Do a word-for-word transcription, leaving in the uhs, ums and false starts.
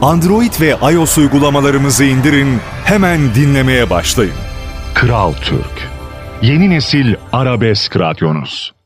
Android ve iOS uygulamalarımızı indirin, hemen dinlemeye başlayın. Kral Türk, yeni nesil arabesk radyonuz.